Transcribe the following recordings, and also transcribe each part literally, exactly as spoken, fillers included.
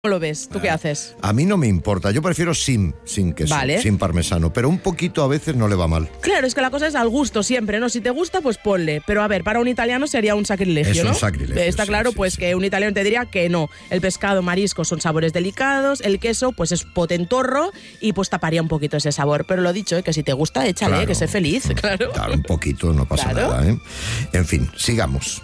¿Cómo lo ves? ¿Tú qué haces? A mí no me importa, yo prefiero sin, sin queso, Vale. sin parmesano, pero un poquito a veces no le va mal. Claro, es que la cosa es al gusto siempre, ¿no? Si te gusta, pues ponle. Pero a ver, para un italiano sería un sacrilegio, Es ¿no? un sacrilegio, Está sí, claro, sí, pues sí. que un italiano te diría que no. El pescado, mariscos son sabores delicados, el queso, pues es potentorro y pues taparía un poquito ese sabor. Pero lo dicho, ¿eh? Que si te gusta, échale, Claro. que sé feliz, claro. Claro, un poquito, no pasa Claro. nada, ¿eh? En fin, sigamos.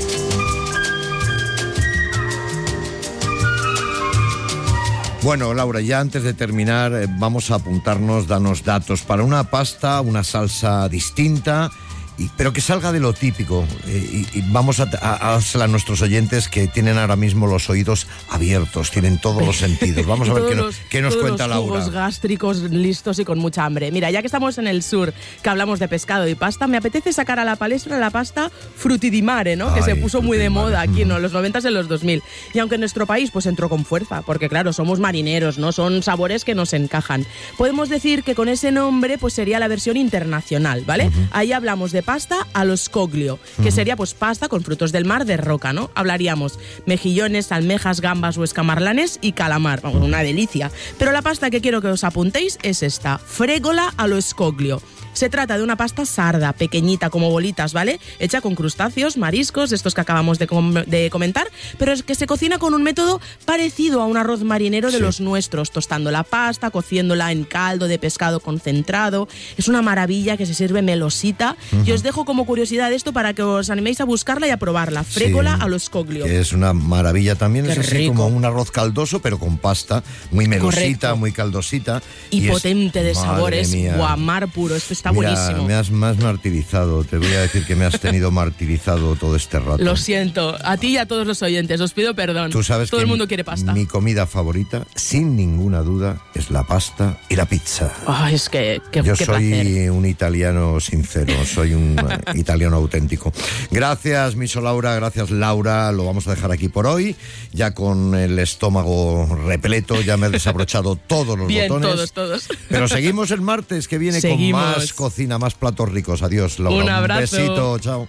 Bueno, Laura, ya antes de terminar, eh, vamos a apuntarnos, danos datos para una pasta, una salsa distinta, y, pero que salga de lo típico. Eh, y, y vamos a, a, a dársela a nuestros oyentes que tienen ahora mismo los oídos abiertos, tienen todos los sentidos. Vamos a ver qué, Todos no- qué nos todos cuenta los Laura. jugos gástricos listos y con mucha hambre. Mira, ya que estamos en el sur, que hablamos de pescado y pasta, me apetece sacar a la palestra la pasta frutti di mare, ¿no? Que Ay, se puso muy frutti de di mare. moda aquí, Mm. ¿no? En los noventas y en los dos mil. Y aunque en nuestro país pues entró con fuerza, porque claro, somos marineros, ¿no? Son sabores que nos encajan. Podemos decir que con ese nombre pues sería la versión internacional, ¿vale? Uh-huh. Ahí hablamos de pasta a lo scoglio, que uh-huh. sería pues pasta con frutos del mar de roca, ¿no? Hablaríamos mejillones, almejas, gambas o escamarlanes y calamar. Vamos, una delicia. Pero la pasta que quiero que os apuntéis es esta, fregola a lo scoglio. Se trata de una pasta sarda, pequeñita, como bolitas, ¿vale? Hecha con crustáceos, mariscos, estos que acabamos de, com de comentar, pero es que se cocina con un método parecido a un arroz marinero de Sí. los nuestros, tostando la pasta, cociéndola en caldo de pescado concentrado. Es una maravilla que se sirve melosita. Uh-huh. Y os dejo como curiosidad esto para que os animéis a buscarla y a probarla. Fregola Sí, a lo scoglio. que es una maravilla también, Qué es así rico. como un arroz caldoso, pero con pasta, muy melosita, Correcto. muy caldosita. Y, es- potente de madre sabores, mía. guamar puro. Esto está Mira, buenísimo. me has, me has martirizado, te voy a decir que me has tenido martirizado todo este rato. Lo siento, a ti y a todos los oyentes, os pido perdón. Tú sabes Todo que el mundo quiere pasta. mi comida favorita, sin ninguna duda, es la pasta y la pizza. Ay, es que qué, Yo qué soy placer. un italiano sincero, soy un eh, italiano auténtico. Gracias, Miso Laura, gracias, Laura. Lo vamos a dejar aquí por hoy, ya con el estómago repleto, ya me he desabrochado todos los Bien, botones. todos, todos. Pero seguimos el martes que viene Seguimos. con más cocina, más platos ricos. Adiós, Laura. Un abrazo. besito, chao.